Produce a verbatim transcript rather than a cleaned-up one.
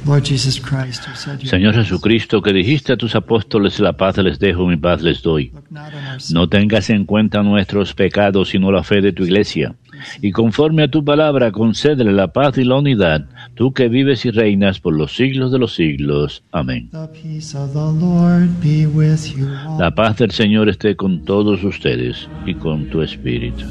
Señor Jesucristo, que dijiste a tus apóstoles, la paz les dejo, mi paz les doy. No tengas en cuenta nuestros pecados, sino la fe de tu Iglesia. Y conforme a tu palabra, concédele la paz y la unidad, tú que vives y reinas por los siglos de los siglos. Amén. La paz del Señor esté con todos ustedes y con tu espíritu.